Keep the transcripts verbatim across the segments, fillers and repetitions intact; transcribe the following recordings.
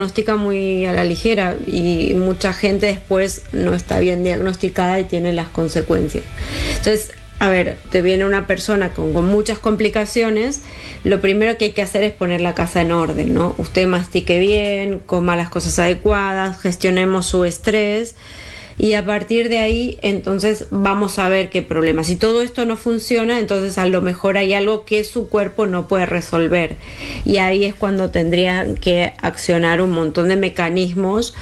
diagnostica muy a la ligera y mucha gente después no está bien diagnosticada y tiene las consecuencias. Entonces, a ver, te viene una persona con, con muchas complicaciones, lo primero que hay que hacer es poner la casa en orden, ¿no? Usted mastique bien, coma las cosas adecuadas, gestionemos su estrés y a partir de ahí entonces vamos a ver qué problema. Si todo esto no funciona, entonces a lo mejor hay algo que su cuerpo no puede resolver y ahí es cuando tendría que accionar un montón de mecanismos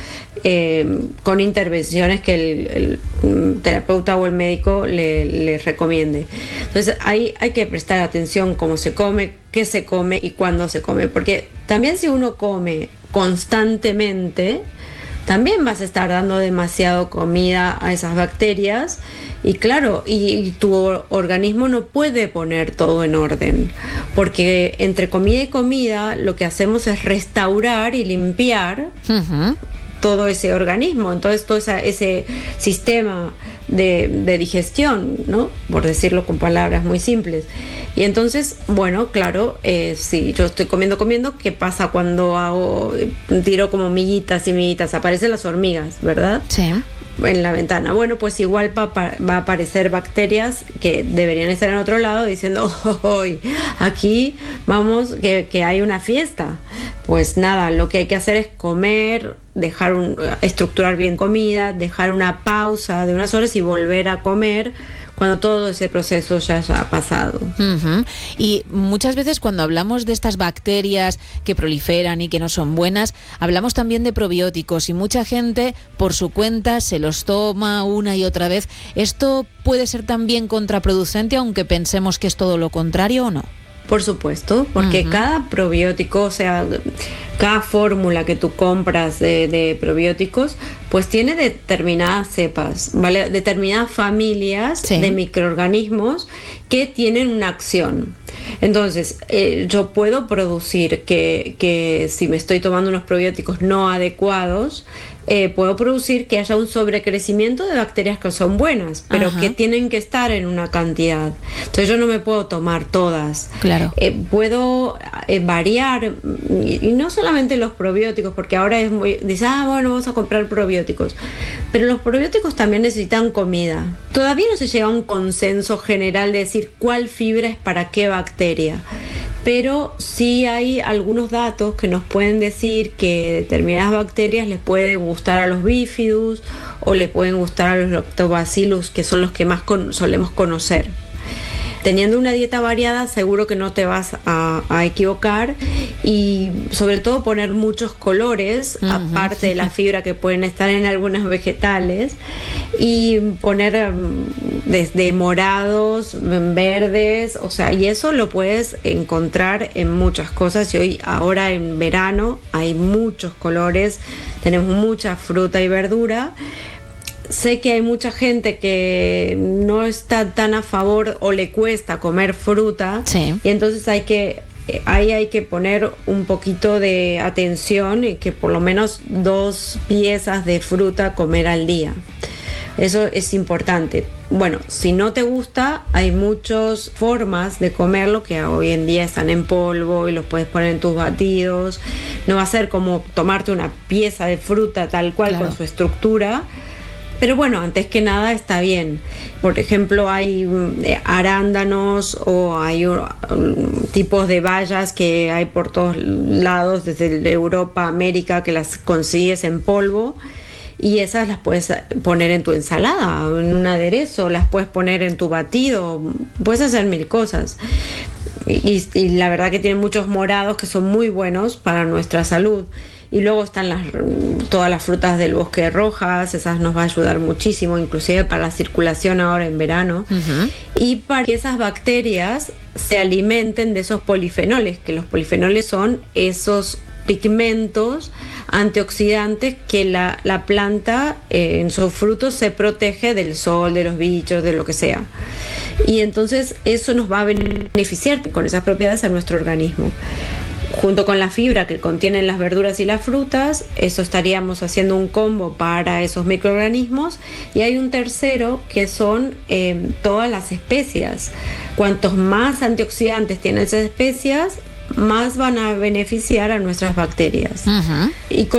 eh, con intervenciones que el, el terapeuta o el médico le, le recomiende. Entonces ahí hay que prestar atención cómo se come, qué se come y cuándo se come, porque también si uno come constantemente, también vas a estar dando demasiado comida a esas bacterias y claro, y, y tu organismo no puede poner todo en orden, porque entre comida y comida lo que hacemos es restaurar y limpiar uh-huh. todo ese organismo, entonces todo esa, ese sistema de, de digestión, ¿no? Por decirlo con palabras muy simples. Y entonces, bueno, claro, eh, si yo estoy comiendo, comiendo, ¿qué pasa cuando hago, tiro como miguitas y miguitas? Aparecen las hormigas, ¿verdad? Sí. En la ventana. Bueno, pues igual va, va a aparecer bacterias que deberían estar en otro lado diciendo, oh, aquí vamos, que, que hay una fiesta. Pues nada, lo que hay que hacer es comer, dejar un, estructurar bien comida, dejar una pausa de unas horas y volver a comer cuando todo ese proceso ya ha pasado. Uh-huh. Y muchas veces cuando hablamos de estas bacterias que proliferan y que no son buenas, hablamos también de probióticos y mucha gente por su cuenta se los toma una y otra vez. ¿Esto puede ser también contraproducente aunque pensemos que es todo lo contrario o no? Por supuesto, porque uh-huh. cada probiótico, o sea, cada fórmula que tú compras de, de probióticos, pues tiene determinadas cepas, ¿vale? Determinadas familias sí. de microorganismos que tienen una acción. Entonces, eh, yo puedo producir que, que si me estoy tomando unos probióticos no adecuados, eh, puedo producir que haya un sobrecrecimiento de bacterias que son buenas, pero Ajá. que tienen que estar en una cantidad. Entonces yo no me puedo tomar todas. Claro. Eh, puedo eh, variar, y, y no solamente los probióticos, porque ahora es muy, dice, ah, bueno, vamos a comprar probióticos. Pero los probióticos también necesitan comida. Todavía no se llega a un consenso general de decir cuál fibra es para qué bacteria. Pero sí hay algunos datos que nos pueden decir que determinadas bacterias les pueden gustar a los bifidus o les pueden gustar a los lactobacillus, que son los que más con, solemos conocer. Teniendo una dieta variada seguro que no te vas a, a equivocar y sobre todo poner muchos colores, uh-huh. aparte de la fibra que pueden estar en algunos vegetales, y poner desde morados, verdes, o sea, y eso lo puedes encontrar en muchas cosas y hoy ahora en verano hay muchos colores, tenemos mucha fruta y verdura. Sé que hay mucha gente que no está tan a favor o le cuesta comer fruta sí. y entonces hay que ahí hay que poner un poquito de atención y que por lo menos dos piezas de fruta comer al día. Eso es importante. Bueno, si no te gusta, hay muchas formas de comerlo que hoy en día están en polvo y los puedes poner en tus batidos. No va a ser como tomarte una pieza de fruta tal cual claro. con su estructura. Pero bueno, antes que nada está bien. Por ejemplo, hay arándanos o hay um, tipos de bayas que hay por todos lados, desde Europa, América, que las consigues en polvo. Y esas las puedes poner en tu ensalada, en un aderezo, las puedes poner en tu batido, puedes hacer mil cosas. Y, y la verdad que tienen muchos morados que son muy buenos para nuestra salud. Y luego están las, todas las frutas del bosque rojas, esas nos va a ayudar muchísimo, inclusive para la circulación ahora en verano. Uh-huh. Y para que esas bacterias se alimenten de esos polifenoles, que los polifenoles son esos pigmentos antioxidantes que la, la planta eh, en sus frutos se protege del sol, de los bichos, de lo que sea. Y entonces eso nos va a beneficiar con esas propiedades a nuestro organismo. Junto con la fibra que contienen las verduras y las frutas, eso estaríamos haciendo un combo para esos microorganismos. Y hay un tercero que son eh, todas las especias. Cuantos más antioxidantes tienen esas especias, más van a beneficiar a nuestras bacterias. Ujú. Y